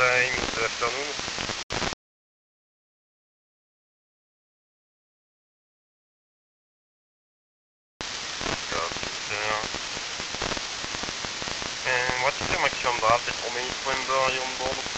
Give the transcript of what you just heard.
time in the afternoon. And what is your maximum draft and how many members are you on board?